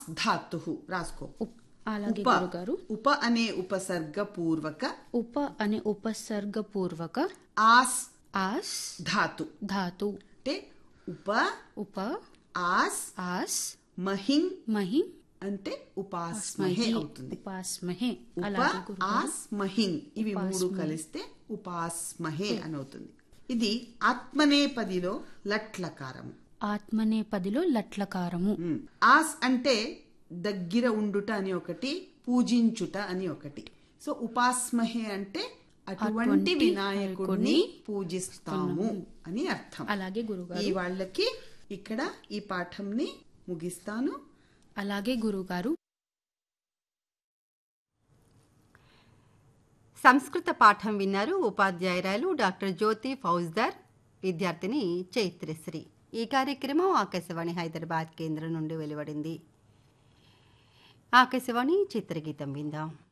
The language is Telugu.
ధాతు రాసుకో. అలాగే ఉప గురుగారు. ఉప అనే ఉపసర్గపూర్వక ఉప అనే ఉపసర్గపూర్వక ఆస్ ఆస్ ధాతు. ధాతు అంటే ఉప ఉప ఆస్ ఆస్ మహిం మహి అంటే ఉపాస్మహే అవుతుంది. ఉపాస్మహే. ఉప అలాగే గురుగారు. ఆస్ మహిం ఇవి మూడు ఉపాస్మహే. కలిస్తే ఉపాస్మహే అని అవుతుంది. ఇది ఆత్మనేపదిలో లట్లకారము. ఆత్మనేపదిలో లట్లకారము. ఆస్ అంటే దగ్గర ఉండుట అని ఒకటి, పూజించుట అని ఒకటి. సో ఉపాస్మహే అంటే అటువంటి వినాయకుడిని పూజిస్తాము అని అర్థం. అలాగే గురుగారు. ఈ వాళ్ళకి ఇక్కడ ఈ పాఠంని ముగిస్తాను. అలాగే గురుగారు. సంస్కృత పాఠం విన్నారు. ఉపాధ్యాయురాలు డాక్టర్ జ్యోతి ఫౌజ్దార్, విద్యార్థిని చైత్రశ్రీ. ఈ కార్యక్రమం ఆకాశవాణి హైదరాబాద్ కేంద్రం నుండి వెలువడింది. ఆకాశవాణి చిత్రగీతం విందాం.